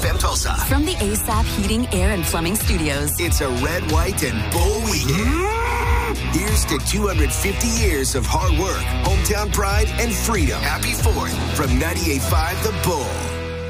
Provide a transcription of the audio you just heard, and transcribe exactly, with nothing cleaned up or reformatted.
F M Tulsa. From the A S A P Heating, Air, and Plumbing Studios. It's a red, white, and bull weekend. Here's to two hundred fifty years of hard work, hometown pride, and freedom. Happy fourth from ninety-eight point five The Bull.